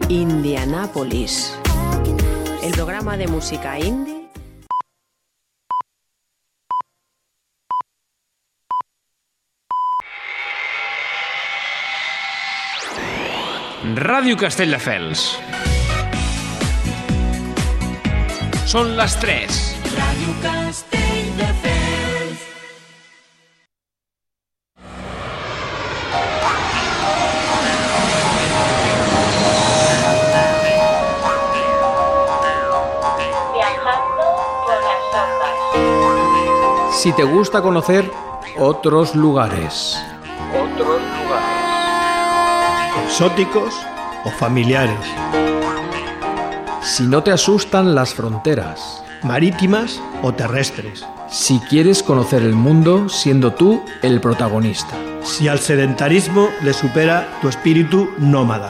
Indianápolis, el programa de música indie. Ràdio Castelldefels. Són les 3. Ràdio Castelldefels. Viajando por las ondas. Si te gusta conocer otros lugares. Exóticos o familiares, Si no te asustan las fronteras. marítimas o terrestres. Si quieres conocer el mundo siendo tú el protagonista. Si al sedentarismo le supera tu espíritu nómada.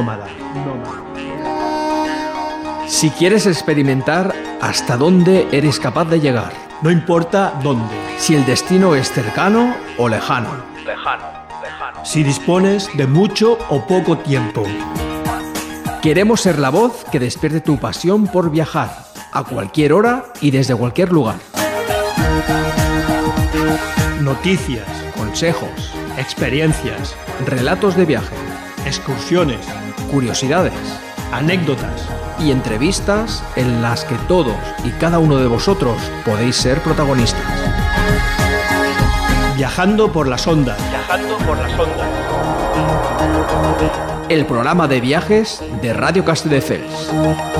Si quieres experimentar hasta dónde eres capaz de llegar. No importa dónde. Si el destino es cercano o lejano. Si dispones de mucho o poco tiempo. Queremos ser la voz que despierte tu pasión por viajar, a cualquier hora y desde cualquier lugar. Noticias, Consejos, experiencias, relatos de viaje, excursiones, curiosidades anécdotas. y entrevistas en las que todos y cada uno de vosotros podéis ser protagonistas. Viajando por las ondas. El programa de viajes de Radio Castelldefels.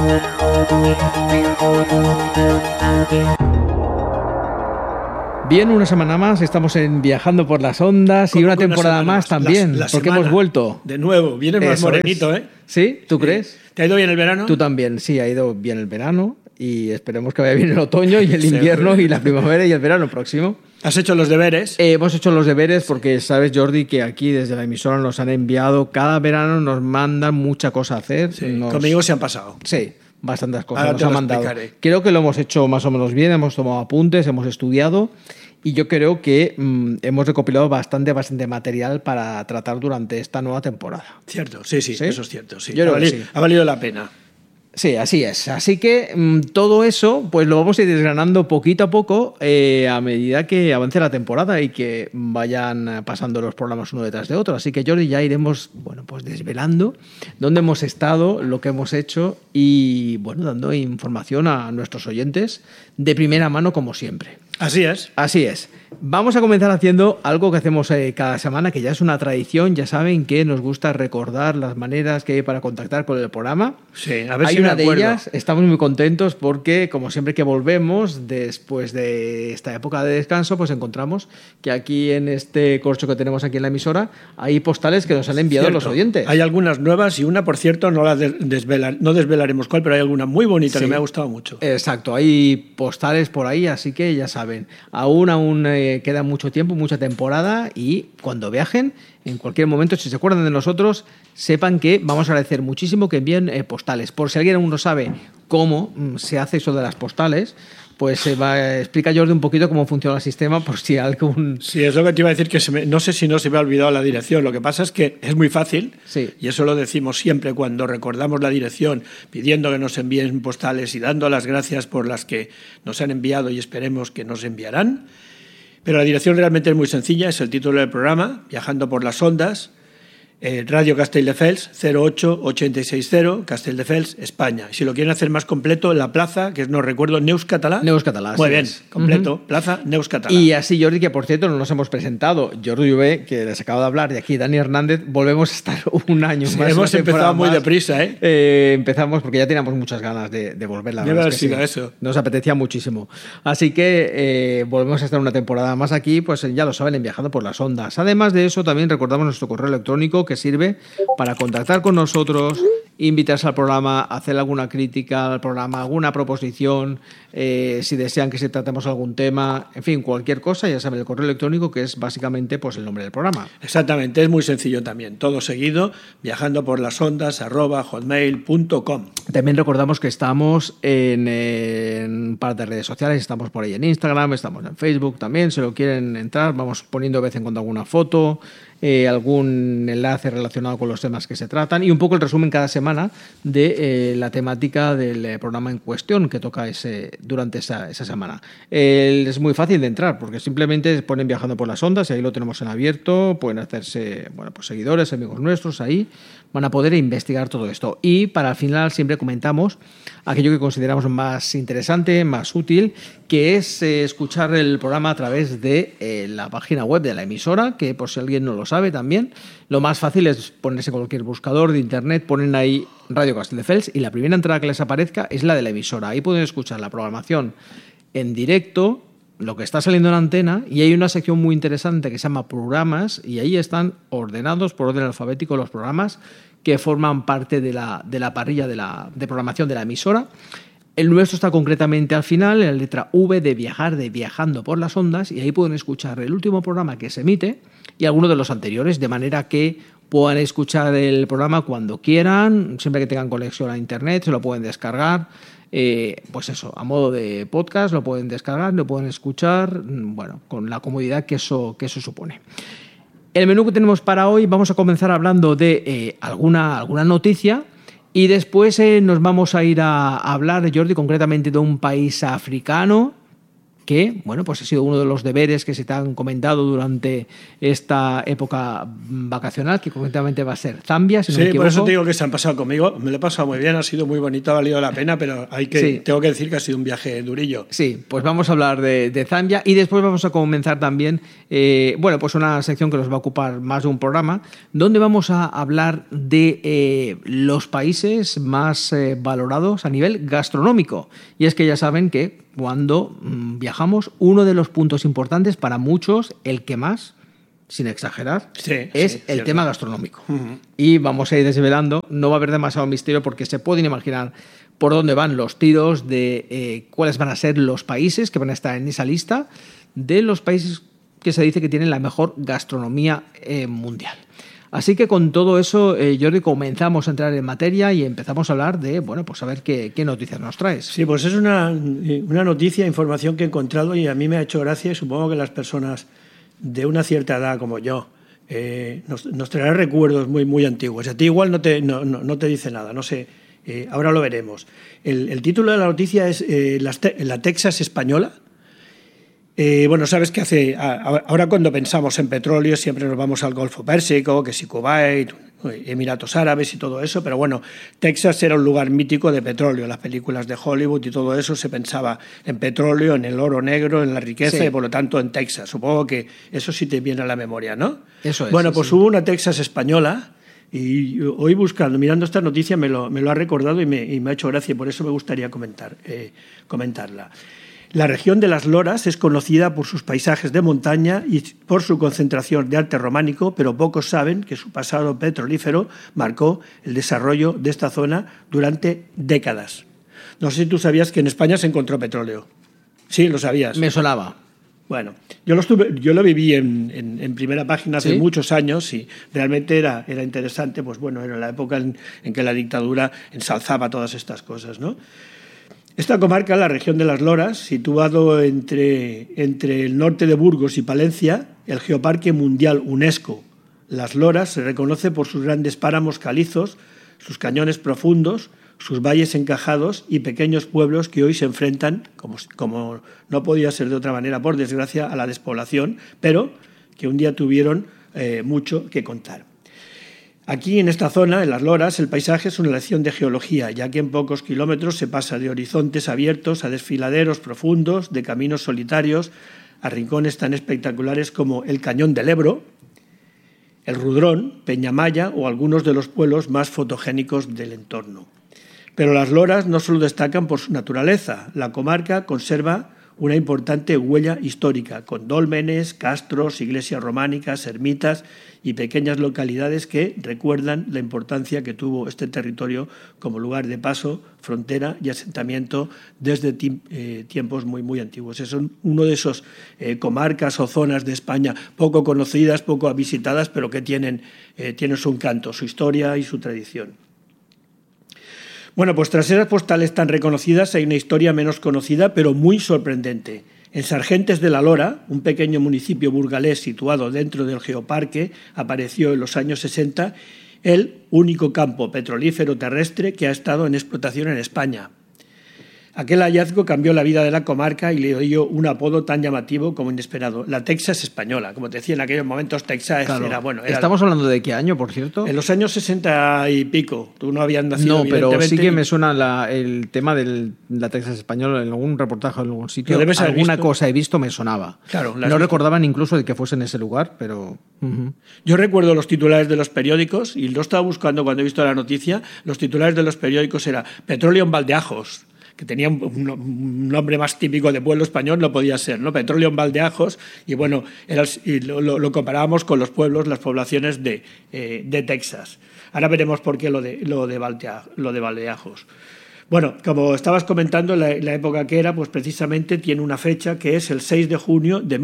Bien, una semana más estamos en Viajando por las Ondas y una temporada más también, porque hemos vuelto. De nuevo, viene más Eso morenito, es. ¿eh? ¿Sí? ¿Tú crees? ¿Te ha ido bien el verano? Tú también, sí, ha ido bien el verano y esperemos que vaya bien el otoño y el Sí, invierno hombre. y la primavera y el verano próximo. ¿Has hecho los deberes? Hemos hecho los deberes porque sabes, Jordi, que aquí desde la emisora nos han enviado, cada verano nos mandan mucha cosa a hacer. Sí, conmigo se han pasado. Sí, bastantes cosas Ahora nos te han lo mandado. explicaré. Creo que lo hemos hecho más o menos bien, hemos tomado apuntes, hemos estudiado y yo creo que hemos recopilado bastante material para tratar durante esta nueva temporada. Cierto, sí, ¿Sí? eso es cierto. Sí. Yo creo que sí. Ha valido la pena. Sí, así es. Así que todo eso pues lo vamos a ir desgranando poquito a poco a medida que avance la temporada y que vayan pasando los programas uno detrás de otro. Así que, Jordi, ya iremos pues desvelando dónde hemos estado, lo que hemos hecho y dando información a nuestros oyentes de primera mano como siempre. Así es. Así es. Vamos a comenzar haciendo algo que hacemos cada semana, que ya es una tradición. Ya saben que nos gusta recordar las maneras que hay para contactar con el programa. Sí, a ver Hay si me una de acuerdo. ellas, estamos muy contentos porque, como siempre que volvemos, después de esta época de descanso, pues encontramos que aquí en este corcho que tenemos aquí en la emisora hay postales que nos han enviado Cierto. los oyentes. Hay algunas nuevas y una, por cierto, no desvelaremos cuál, pero hay alguna muy bonita Sí. que me ha gustado mucho. Exacto, hay postales por ahí, así que ya saben, aún queda mucho tiempo, mucha temporada y cuando viajen, en cualquier momento, si se acuerdan de nosotros, sepan que vamos a agradecer muchísimo que envíen postales. Por si alguien aún no sabe cómo se hace eso de las postales, pues explica Jordi un poquito cómo funciona el sistema por si algún... Sí, es lo que te iba a decir, que no sé si no se me ha olvidado la dirección. Lo que pasa es que es muy fácil, Sí. y eso lo decimos siempre cuando recordamos la dirección, pidiendo que nos envíen postales y dando las gracias por las que nos han enviado y esperemos que nos enviarán. Pero la dirección realmente es muy sencilla, es el título del programa, Viajando por las Ondas, Radio Castelldefels 08860, Castelldefels, España. Y si lo quieren hacer más completo, la plaza, que no recuerdo, Neus Català. Neus Català, Muy así bien, es. completo, Plaza Neus Català. Y así, Jordi, que por cierto no nos hemos presentado. Jordi Uve, que les acabo de hablar, y aquí Dani Hernández, volvemos a estar un año Sí, más. hemos una temporada empezado muy más. deprisa, ¿eh? Empezamos porque ya teníamos muchas ganas de volver, la Debe verdad haber es que sido sí. eso. Nos apetecía muchísimo. Así que volvemos a estar una temporada más aquí, pues ya lo saben, en Viajando por las Ondas. Además de eso, también recordamos nuestro correo electrónico que sirve para contactar con nosotros, invitarse al programa, hacer alguna crítica al programa, alguna proposición, si desean que se tratemos algún tema, en fin, cualquier cosa, ya saben, el correo electrónico, que es básicamente pues el nombre del programa. Exactamente, es muy sencillo también. Todo seguido, viajando por las ondas @hotmail.com. También recordamos que estamos en un par de redes sociales, estamos por ahí en Instagram, estamos en Facebook también, si lo quieren entrar, vamos poniendo de vez en cuando alguna foto, algún enlace relacionado con los temas que se tratan y un poco el resumen cada semana de la temática del programa en cuestión que toca durante esa semana. Es muy fácil de entrar porque simplemente ponen Viajando por las Ondas y ahí lo tenemos en abierto, pueden hacerse pues seguidores, amigos nuestros, ahí van a poder investigar todo esto. Y para el final siempre comentamos aquello que consideramos más interesante, más útil, que es escuchar el programa a través de la página web de la emisora, que por si alguien no lo sabe también, lo más fácil es ponerse cualquier buscador de internet, ponen ahí Radio Castelldefels y la primera entrada que les aparezca es la de la emisora. Ahí pueden escuchar la programación en directo, lo que está saliendo en antena, y hay una sección muy interesante que se llama Programas y ahí están ordenados por orden alfabético los programas que forman parte de la parrilla de programación de la emisora. El nuestro está concretamente al final, en la letra V de viajar, de Viajando por las Ondas, y ahí pueden escuchar el último programa que se emite y algunos de los anteriores, de manera que puedan escuchar el programa cuando quieran, siempre que tengan conexión a internet, se lo pueden descargar. Pues eso, a modo de podcast lo pueden descargar, lo pueden escuchar, bueno, con la comodidad que eso supone. El menú que tenemos para hoy, vamos a comenzar hablando de alguna noticia y después nos vamos a ir a hablar, Jordi, concretamente de un país africano que, bueno, pues ha sido uno de los deberes que se te han comentado durante esta época vacacional, que concretamente va a ser Zambia, si no me equivoco. Por eso te digo que se han pasado conmigo. Me lo he pasado muy bien, ha sido muy bonito, ha valido la pena, pero tengo que decir que ha sido un viaje durillo. Sí, pues vamos a hablar de Zambia y después vamos a comenzar también, pues una sección que nos va a ocupar más de un programa, donde vamos a hablar de los países más valorados a nivel gastronómico. Y es que ya saben que cuando viajamos, uno de los puntos importantes para muchos, el que más, sin exagerar, es el tema gastronómico. Uh-huh. Y vamos a ir desvelando, no va a haber demasiado misterio porque se pueden imaginar por dónde van los tiros de cuáles van a ser los países que van a estar en esa lista de los países que se dice que tienen la mejor gastronomía mundial. Así que con todo eso, Jordi, comenzamos a entrar en materia y empezamos a hablar de, bueno, pues a ver qué noticias nos traes. Sí, pues es una noticia, información que he encontrado y a mí me ha hecho gracia y supongo que las personas de una cierta edad como yo nos traerá recuerdos muy, muy antiguos. A ti igual no te dice nada, no sé, ahora lo veremos. El título de la noticia es la Texas española. Bueno, sabes que ahora cuando pensamos en petróleo siempre nos vamos al Golfo Pérsico, que si Kuwait, Emiratos Árabes y todo eso, pero bueno, Texas era un lugar mítico de petróleo. En las películas de Hollywood y todo eso se pensaba en petróleo, en el oro negro, en la riqueza y por lo tanto en Texas. Supongo que eso sí te viene a la memoria, ¿no? Eso es. Bueno, pues hubo una Texas española y hoy mirando esta noticia me lo ha recordado y me ha hecho gracia y por eso me gustaría comentarla. La región de las Loras es conocida por sus paisajes de montaña y por su concentración de arte románico, pero pocos saben que su pasado petrolífero marcó el desarrollo de esta zona durante décadas. No sé si tú sabías que en España se encontró petróleo. Sí, lo sabías. Me sonaba. Bueno, yo lo viví en primera página hace muchos años y realmente era interesante, pues bueno, era la época en que la dictadura ensalzaba todas estas cosas, ¿no? Esta comarca, la región de las Loras, situado entre el norte de Burgos y Palencia, el Geoparque Mundial UNESCO. Las Loras se reconoce por sus grandes páramos calizos, sus cañones profundos, sus valles encajados y pequeños pueblos que hoy se enfrentan, como no podía ser de otra manera, por desgracia, a la despoblación, pero que un día tuvieron mucho que contar. Aquí, en esta zona, en las Loras, el paisaje es una lección de geología, ya que en pocos kilómetros se pasa de horizontes abiertos a desfiladeros profundos, de caminos solitarios, a rincones tan espectaculares como el Cañón del Ebro, el Rudrón, Peñamaya o algunos de los pueblos más fotogénicos del entorno. Pero las Loras no solo destacan por su naturaleza, la comarca conserva una importante huella histórica, con dólmenes, castros, iglesias románicas, ermitas y pequeñas localidades que recuerdan la importancia que tuvo este territorio como lugar de paso, frontera y asentamiento desde tiempos muy, muy antiguos. Es uno de esos comarcas o zonas de España poco conocidas, poco visitadas, pero que tienen su encanto, su historia y su tradición. Bueno, pues tras esas postales tan reconocidas hay una historia menos conocida, pero muy sorprendente. En Sargentes de la Lora, un pequeño municipio burgalés situado dentro del Geoparque, apareció en los años 60 el único campo petrolífero terrestre que ha estado en explotación en España. Aquel hallazgo cambió la vida de la comarca y le dio un apodo tan llamativo como inesperado, la Texas española. Como te decía, en aquellos momentos Texas Claro. era... ¿Estamos hablando de qué año, por cierto? En los años 60 y pico. Tú no habías nacido, No, pero evidentemente, sí que me suena el tema de la Texas española en algún reportaje o en algún sitio. Lo debes haber Alguna visto. cosa he visto, me sonaba. Claro, no recordaban incluso de que fuese en ese lugar, pero... Yo recuerdo los titulares de los periódicos, y lo estaba buscando cuando he visto la noticia. Los titulares de los periódicos era Petróleo en Valdeajos, que tenía un nombre más típico de pueblo español, no podía ser, ¿no? Petróleo en Valdeajos, y bueno, lo comparábamos con los pueblos, las poblaciones de Texas. Ahora veremos por qué lo de Valdeajos. Bueno, como estabas comentando, la época que era, pues precisamente tiene una fecha que es el 6 de junio de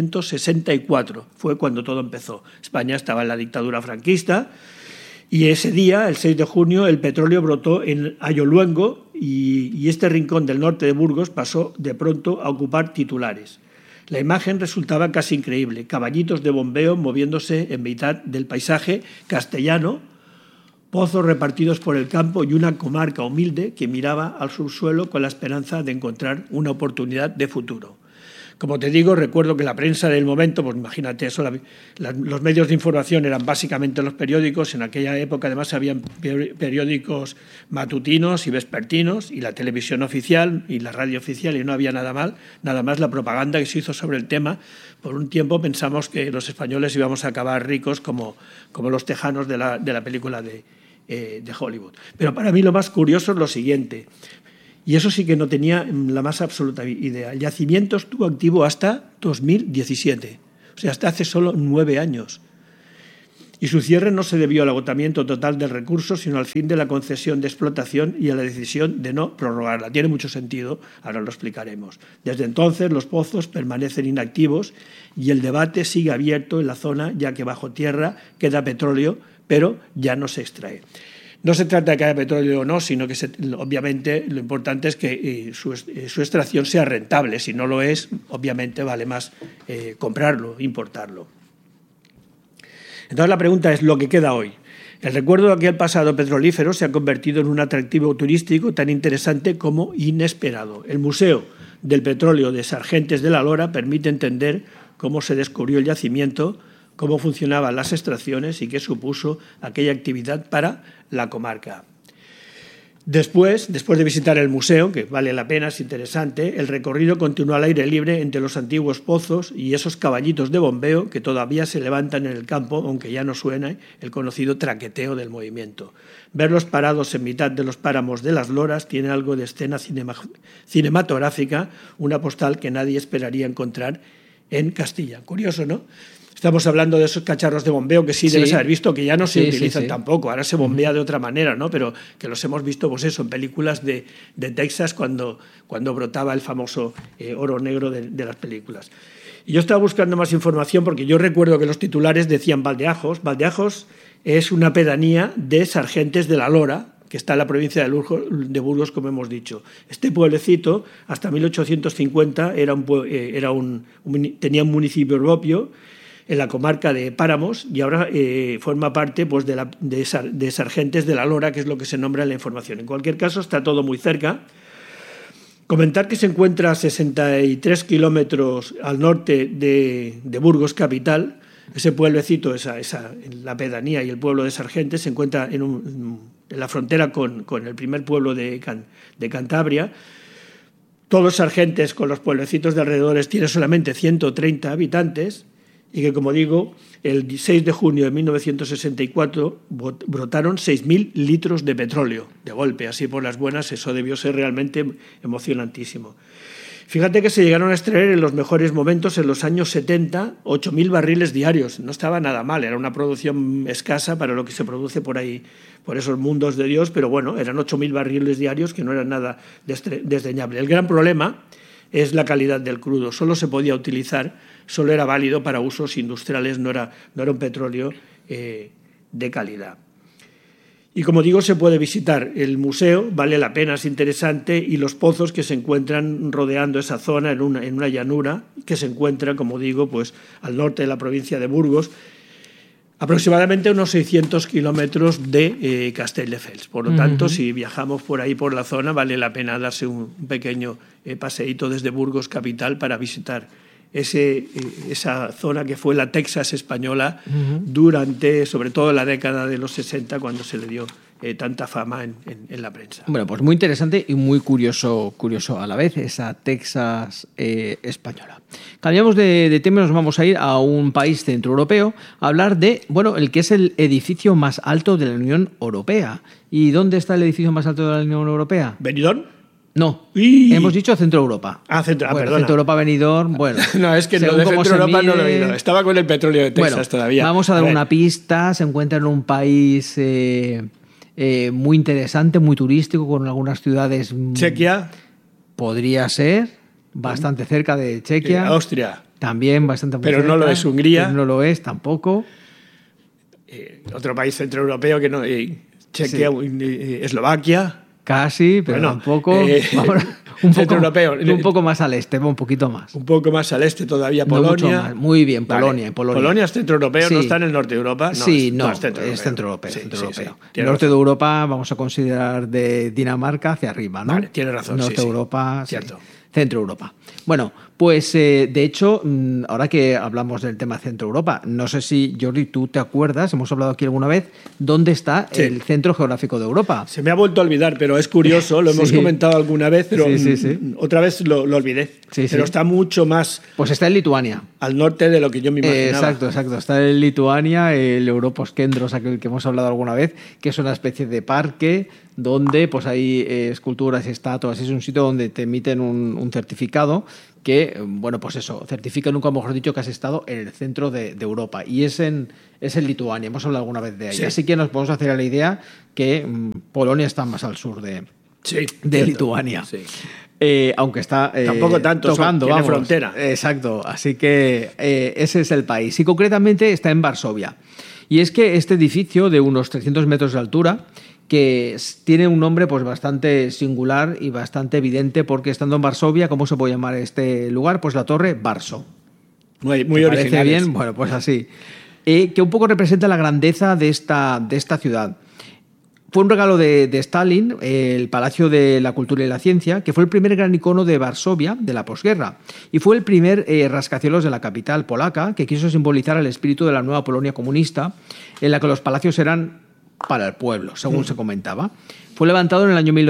1964. Fue cuando todo empezó. España estaba en la dictadura franquista y ese día, el 6 de junio, el petróleo brotó en Ayoluengo y este rincón del norte de Burgos pasó de pronto a ocupar titulares. La imagen resultaba casi increíble. Caballitos de bombeo moviéndose en mitad del paisaje castellano, pozos repartidos por el campo y una comarca humilde que miraba al subsuelo con la esperanza de encontrar una oportunidad de futuro. Como te digo, recuerdo que la prensa del momento, pues imagínate eso, los medios de información eran básicamente los periódicos. En aquella época además habían periódicos matutinos y vespertinos y la televisión oficial y la radio oficial, y no había nada más la propaganda que se hizo sobre el tema. Por un tiempo pensamos que los españoles íbamos a acabar ricos como los tejanos de la película de Hollywood. Pero para mí lo más curioso es lo siguiente, y eso sí que no tenía la más absoluta idea. El yacimiento estuvo activo hasta 2017, o sea, hasta hace solo 9 años. Y su cierre no se debió al agotamiento total del recurso, sino al fin de la concesión de explotación y a la decisión de no prorrogarla. Tiene mucho sentido, ahora lo explicaremos. Desde entonces los pozos permanecen inactivos y el debate sigue abierto en la zona, ya que bajo tierra queda petróleo, pero ya no se extrae. No se trata de que haya petróleo o no, sino que obviamente lo importante es que su extracción sea rentable. Si no lo es, obviamente vale más comprarlo, importarlo. Entonces la pregunta es lo que queda hoy. El recuerdo de aquel pasado petrolífero se ha convertido en un atractivo turístico tan interesante como inesperado. El Museo del Petróleo de Sargentes de la Lora permite entender cómo se descubrió el yacimiento, cómo funcionaban las extracciones y qué supuso aquella actividad para la comarca. Después de visitar el museo, que vale la pena, es interesante, el recorrido continúa al aire libre entre los antiguos pozos y esos caballitos de bombeo que todavía se levantan en el campo, aunque ya no suena el conocido traqueteo del movimiento. Verlos parados en mitad de los páramos de las Loras tiene algo de escena cinematográfica, una postal que nadie esperaría encontrar en Castilla. Curioso, ¿no? Estamos hablando de esos cacharros de bombeo que sí debes haber visto, que ya no se utilizan tampoco. Ahora se bombea de otra manera, ¿no? Pero que los hemos visto, pues eso, en películas de Texas cuando brotaba el famoso oro negro de las películas. Y yo estaba buscando más información porque yo recuerdo que los titulares decían Valdeajos. Valdeajos es una pedanía de Sargentes de la Lora, que está en la provincia de Burgos, como hemos dicho. Este pueblecito, hasta 1850, tenía un municipio propio en la comarca de Páramos y ahora forma parte pues, de Sargentes de la Lora, que es lo que se nombra en la información. En cualquier caso, está todo muy cerca. Comentar que se encuentra a 63 kilómetros al norte de Burgos capital. Ese pueblecito, la pedanía y el pueblo de Sargentes, se encuentra en la frontera con el primer pueblo de Cantabria. Todos Sargentes, con los pueblecitos de alrededores, tiene solamente 130 habitantes. Y que, como digo, el 6 de junio de 1964 brotaron 6.000 litros de petróleo de golpe, así por las buenas. Eso debió ser realmente emocionantísimo. Fíjate que se llegaron a extraer en los mejores momentos, en los años 70, 8.000 barriles diarios. No estaba nada mal, era una producción escasa para lo que se produce por ahí, por esos mundos de Dios, pero bueno, eran 8.000 barriles diarios que no eran nada desdeñable. El gran problema es la calidad del crudo. Solo se podía utilizar, solo era válido para usos industriales, no era un petróleo de calidad. Y como digo, se puede visitar el museo, vale la pena, es interesante, y los pozos que se encuentran rodeando esa zona en una llanura que se encuentra, como digo, pues al norte de la provincia de Burgos, aproximadamente unos 600 kilómetros de Castelldefels. Por lo tanto, si viajamos por ahí, por la zona, vale la pena darse un pequeño paseíto desde Burgos capital para visitar esa zona que fue la Texas española durante, sobre todo, la década de los 60, cuando se le dio tanta fama en la prensa. Bueno, pues muy interesante y muy curioso a la vez, esa Texas española. Cambiamos de tema y nos vamos a ir a un país centroeuropeo a hablar de, bueno, el que es el edificio más alto de la Unión Europea. ¿Y dónde está el edificio más alto de la Unión Europea? ¿Benidorm? No, ¡Uy! hemos dicho Centro Europa. Perdona. Centro Europa, Benidorm, bueno. No, es que lo de Centro Europa no lo he oído. Estaba con el petróleo de Texas todavía. Vamos a dar una pista. Se encuentra en un país muy interesante, muy turístico, con algunas ciudades... Chequia. Podría ser, bastante cerca de Chequia. Austria. También bastante Pero cerca. no lo es Hungría. Pero no lo es tampoco. Otro país centroeuropeo que no... Chequia, Eslovaquia... Casi, pero tampoco. Un poco más al este, un poquito más. Un poco más al este todavía, no Polonia. Más. Muy bien, Polonia. Vale. Polonia es centroeuropeo, sí. No está en el norte de Europa. No, es centroeuropeo. Sí, el norte de Europa vamos a considerar de Dinamarca hacia arriba, ¿no? Vale, tiene razón. Norte de Europa, cierto. Centro Europa. Bueno, pues de hecho, ahora que hablamos del tema Centro Europa, no sé si, Jordi, tú te acuerdas, hemos hablado aquí alguna vez, ¿dónde está el centro geográfico de Europa? Se me ha vuelto a olvidar, pero es curioso, lo hemos comentado alguna vez, pero otra vez lo olvidé. Pero está mucho más... Pues está en Lituania. Al norte de lo que yo me imaginaba. Exacto. Está en Lituania, el Europos Kendros, aquel que hemos hablado alguna vez, que es una especie de parque donde pues hay esculturas y estatuas. Es un sitio donde te emiten un certificado que, bueno, pues eso, certifica nunca, mejor dicho, que has estado en el centro de Europa. Y es en Lituania, hemos hablado alguna vez de ahí. Sí. Así que nos podemos hacer a la idea que Polonia está más al sur de Lituania. Sí. Aunque está tampoco tanto, tocando, tiene frontera. Exacto, así que ese es el país. Y concretamente está en Varsovia. Y es que este edificio de unos 300 metros de altura, que tiene un nombre pues bastante singular y bastante evidente, porque estando en Varsovia, ¿cómo se puede llamar este lugar? Pues la Torre Varso. Muy original. ¿Parece bien? Bueno, pues así. Que un poco representa la grandeza de esta ciudad. Fue un regalo de Stalin, el Palacio de la Cultura y la Ciencia, que fue el primer gran icono de Varsovia de la posguerra. Y fue el primer rascacielos de la capital polaca, que quiso simbolizar el espíritu de la nueva Polonia comunista, en la que los palacios eran para el pueblo, según se comentaba. Fue levantado en el año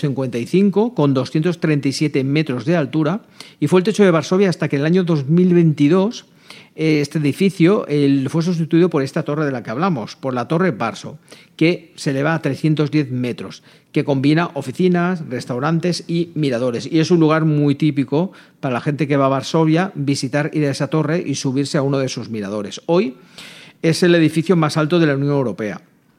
1955 con 237 metros de altura y fue el techo de Varsovia hasta que en el año 2022 este edificio fue sustituido por esta torre de la que hablamos, por la Torre Varso, que se eleva a 310 metros, que combina oficinas, restaurantes y miradores. Y es un lugar muy típico para la gente que va a Varsovia, ir a esa torre y subirse a uno de sus miradores. Hoy es el edificio más alto de la Unión Europea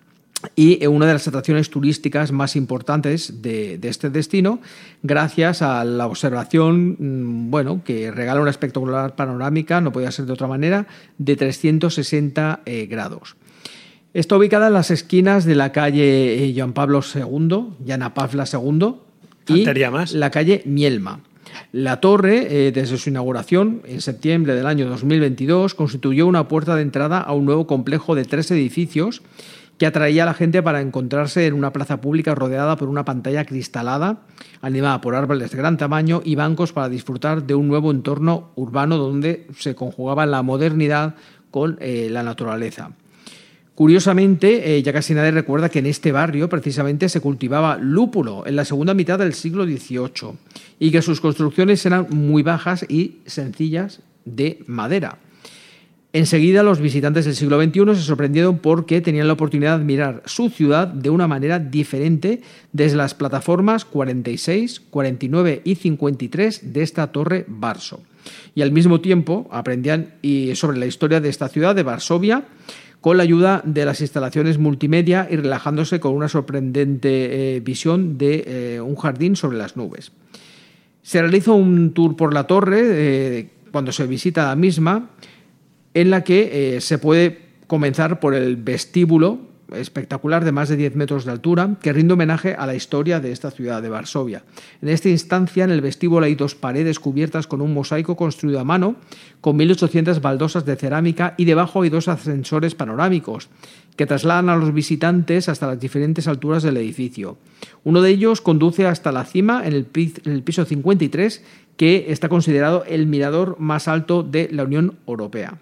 y una de las atracciones turísticas más importantes de este destino, gracias a la observación, que regala una espectacular panorámica, no podía ser de otra manera, de 360 grados. Está ubicada en las esquinas de la calle Joan Pablo II, Jana Pavla II, y la calle Mielma. La torre, desde su inauguración en septiembre del año 2022, constituyó una puerta de entrada a un nuevo complejo de 3 edificios que atraía a la gente para encontrarse en una plaza pública rodeada por una pantalla cristalada, animada por árboles de gran tamaño y bancos para disfrutar de un nuevo entorno urbano donde se conjugaba la modernidad con la naturaleza. Curiosamente, ya casi nadie recuerda que en este barrio precisamente se cultivaba lúpulo en la segunda mitad del siglo XVIII y que sus construcciones eran muy bajas y sencillas de madera. Enseguida los visitantes del siglo XXI se sorprendieron porque tenían la oportunidad de admirar su ciudad de una manera diferente desde las plataformas 46, 49 y 53 de esta Torre Varso. Y al mismo tiempo aprendían sobre la historia de esta ciudad, de Varsovia, con la ayuda de las instalaciones multimedia y relajándose con una sorprendente visión de un jardín sobre las nubes. Se realiza un tour por la torre cuando se visita la misma, en la que se puede comenzar por el vestíbulo espectacular de más de 10 metros de altura que rinde homenaje a la historia de esta ciudad de Varsovia. En esta instancia, en el vestíbulo hay 2 paredes cubiertas con un mosaico construido a mano, con 1.800 baldosas de cerámica, y debajo hay 2 ascensores panorámicos que trasladan a los visitantes hasta las diferentes alturas del edificio. Uno de ellos conduce hasta la cima en el piso 53, que está considerado el mirador más alto de la Unión Europea,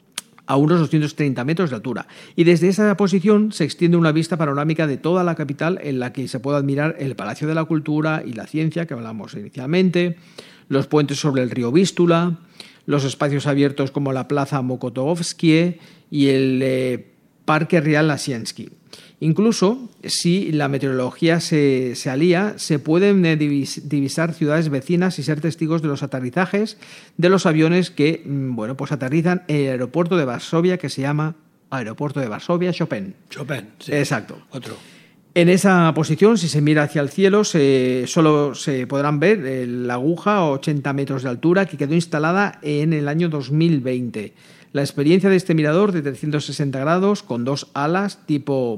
a unos 230 metros de altura. Y desde esa posición se extiende una vista panorámica de toda la capital, en la que se puede admirar el Palacio de la Cultura y la Ciencia, que hablamos inicialmente, los puentes sobre el río Vístula, los espacios abiertos como la Plaza Mokotovskie y el Parque Real Lasiensky. Incluso, si la meteorología se alía, se pueden divisar ciudades vecinas y ser testigos de los aterrizajes de los aviones que pues aterrizan en el aeropuerto de Varsovia, que se llama Aeropuerto de Varsovia Chopin. Chopin, sí. Exacto. Otro. En esa posición, si se mira hacia el cielo, solo se podrán ver la aguja a 80 metros de altura, que quedó instalada en el año 2020. La experiencia de este mirador de 360 grados con 2 alas tipo,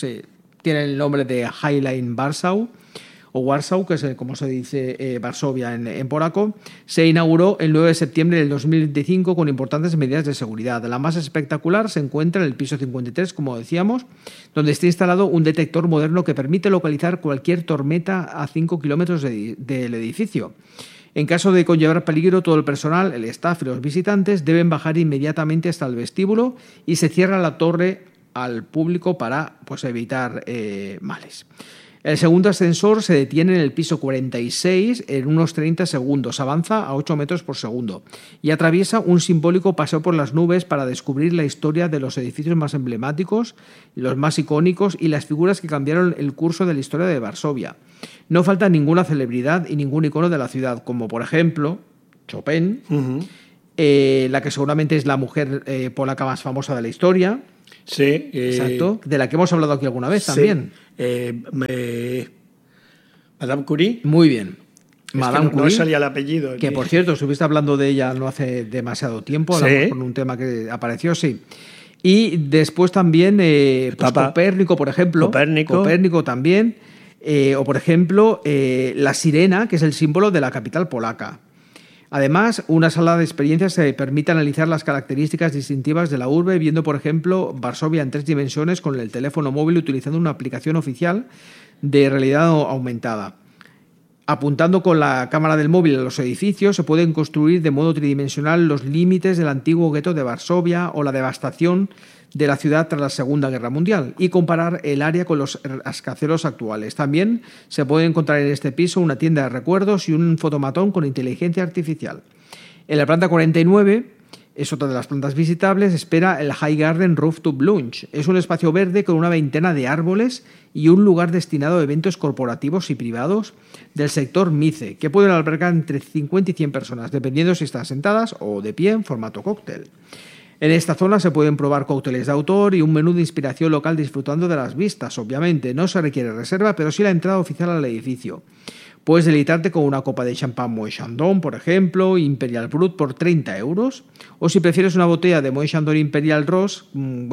tiene el nombre de Highline Warsaw, o Warsaw, que es como se dice Varsovia en polaco, se inauguró el 9 de septiembre del 2025 con importantes medidas de seguridad. La más espectacular se encuentra en el piso 53, como decíamos, donde está instalado un detector moderno que permite localizar cualquier tormenta a 5 kilómetros del edificio. En caso de conllevar peligro, todo el personal, el staff y los visitantes deben bajar inmediatamente hasta el vestíbulo y se cierra la torre al público para evitar males. El segundo ascensor se detiene en el piso 46 en unos 30 segundos, avanza a 8 metros por segundo y atraviesa un simbólico paseo por las nubes para descubrir la historia de los edificios más emblemáticos, los más icónicos y las figuras que cambiaron el curso de la historia de Varsovia. No falta ninguna celebridad y ningún icono de la ciudad, como por ejemplo Chopin, la que seguramente es la mujer polaca más famosa de la historia. Sí. Exacto, de la que hemos hablado aquí alguna vez también. Madame Curie. Muy bien. Madame Curie. No salía el apellido. Que por cierto, estuviste hablando de ella no hace demasiado tiempo, hablamos con un tema que apareció, sí. Y después también Copérnico, por ejemplo. Copérnico también. O por ejemplo, la sirena, que es el símbolo de la capital polaca. Además, una sala de experiencias permite analizar las características distintivas de la urbe, viendo, por ejemplo, Varsovia en 3 dimensiones con el teléfono móvil utilizando una aplicación oficial de realidad aumentada. Apuntando con la cámara del móvil a los edificios, se pueden construir de modo tridimensional los límites del antiguo gueto de Varsovia o la devastación de la ciudad tras la Segunda Guerra Mundial y comparar el área con los rascacielos actuales. También se puede encontrar en este piso una tienda de recuerdos y un fotomatón con inteligencia artificial. En la planta 49, es otra de las plantas visitables, espera el High Garden Rooftop Lounge. Es un espacio verde con una veintena de árboles y un lugar destinado a eventos corporativos y privados del sector MICE, que pueden albergar entre 50 y 100 personas, dependiendo si están sentadas o de pie en formato cóctel. En esta zona se pueden probar cócteles de autor y un menú de inspiración local disfrutando de las vistas. Obviamente no se requiere reserva, pero sí la entrada oficial al edificio. Puedes deleitarte con una copa de champán Moët Chandon, por ejemplo, Imperial Brut por 30 euros. O si prefieres una botella de Moët Chandon Imperial Rose,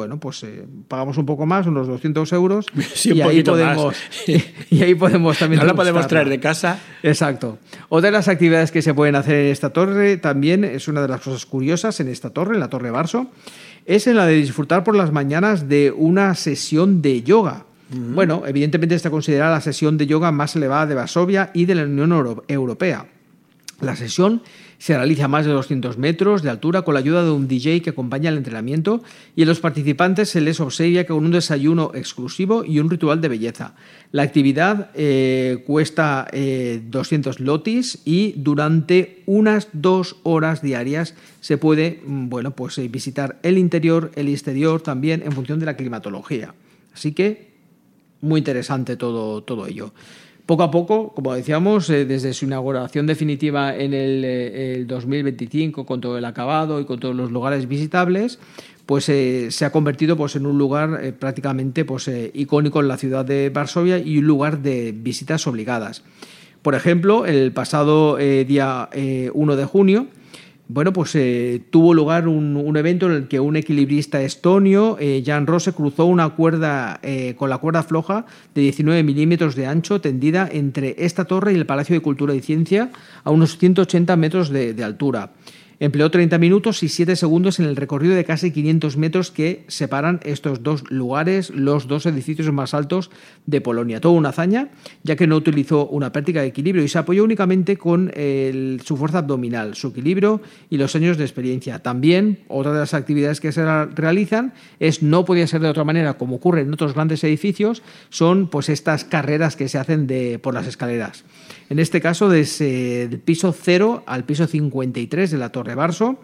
pagamos un poco más, unos 200 euros. Sí, un poquito más. Y ahí podemos también... No la podemos traer de casa. Exacto. Otra de las actividades que se pueden hacer en esta torre también es una de las cosas curiosas en esta torre, en la Torre Varso, es en la de disfrutar por las mañanas de una sesión de yoga. Bueno, evidentemente está considerada la sesión de yoga más elevada de Varsovia y de la Unión Europea. La sesión se realiza a más de 200 metros de altura con la ayuda de un DJ que acompaña el entrenamiento y a los participantes se les obsequia con un desayuno exclusivo y un ritual de belleza. La actividad cuesta 200 lotis y durante unas 2 horas diarias se puede visitar el interior, el exterior también en función de la climatología. Así que muy interesante todo ello. Poco a poco, como decíamos, desde su inauguración definitiva en el 2025, con todo el acabado y con todos los lugares visitables, se ha convertido en un lugar prácticamente icónico en la ciudad de Varsovia y un lugar de visitas obligadas. Por ejemplo, el pasado día 1 de junio, Bueno, pues tuvo lugar un evento en el que un equilibrista estonio, Jan Rose, cruzó una cuerda con la cuerda floja de 19 milímetros de ancho tendida entre esta torre y el Palacio de Cultura y Ciencia a unos 180 metros de altura. Empleó 30 minutos y 7 segundos en el recorrido de casi 500 metros que separan estos dos lugares, los dos edificios más altos de Polonia. Toda una hazaña, ya que no utilizó una práctica de equilibrio y se apoyó únicamente con su fuerza abdominal, su equilibrio y los años de experiencia. También, otra de las actividades que se realizan no podía ser de otra manera, como ocurre en otros grandes edificios, son pues estas carreras que se hacen por las escaleras. En este caso, desde el piso 0 al piso 53 de la Torre Barso.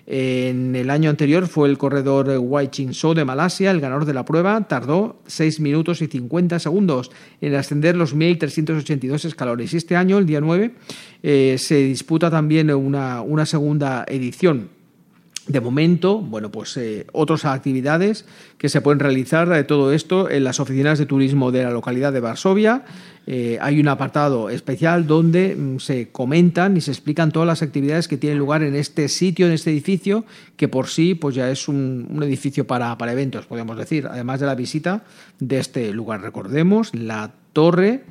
En el año anterior fue el corredor Wai Chin So de Malasia el ganador de la prueba. Tardó 6 minutos y 50 segundos en ascender los 1.382 escalones. Y este año, el día 9, se disputa también una segunda edición. De momento, bueno, pues otras actividades que se pueden realizar de todo esto en las oficinas de turismo de la localidad de Varsovia. Hay un apartado especial donde se comentan y se explican todas las actividades que tienen lugar en este sitio, en este edificio, que por sí pues ya es un edificio para eventos, podríamos decir, además de la visita de este lugar. Recordemos, la torre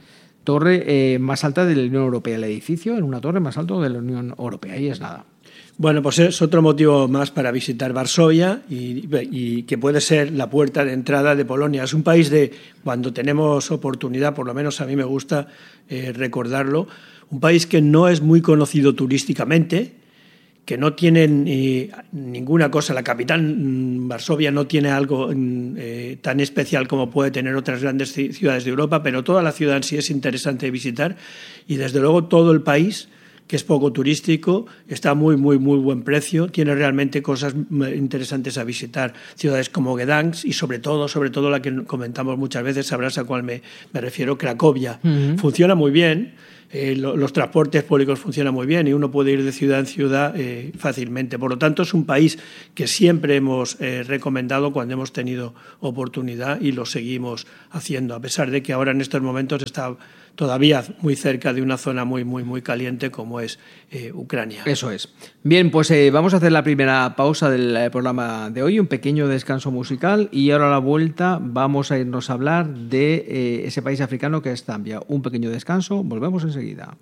más alta de la Unión Europea, el edificio en una torre más alta de la Unión Europea, ahí es nada. Bueno, pues es otro motivo más para visitar Varsovia y que puede ser la puerta de entrada de Polonia. Es un país cuando tenemos oportunidad, por lo menos a mí me gusta recordarlo, un país que no es muy conocido turísticamente, que no tiene ninguna cosa. La capital, Varsovia, no tiene algo tan especial como puede tener otras grandes ciudades de Europa, pero toda la ciudad en sí es interesante de visitar y desde luego todo el país, que es poco turístico, está muy buen precio, tiene realmente cosas interesantes a visitar. Ciudades como Gdansk y sobre todo la que comentamos muchas veces, sabrás a cuál me refiero, Cracovia. Uh-huh. Funciona muy bien, los transportes públicos funcionan muy bien y uno puede ir de ciudad en ciudad fácilmente. Por lo tanto, es un país que siempre hemos recomendado cuando hemos tenido oportunidad y lo seguimos haciendo, a pesar de que ahora en estos momentos está todavía muy cerca de una zona muy caliente como es Ucrania. Eso es. Bien, pues vamos a hacer la primera pausa del programa de hoy, un pequeño descanso musical, y ahora a la vuelta vamos a irnos a hablar de ese país africano que es Zambia. Un pequeño descanso, volvemos enseguida.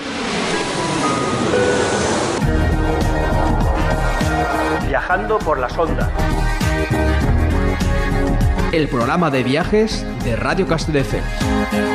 Viajando por las ondas. El programa de viajes de Radio Castelldefels.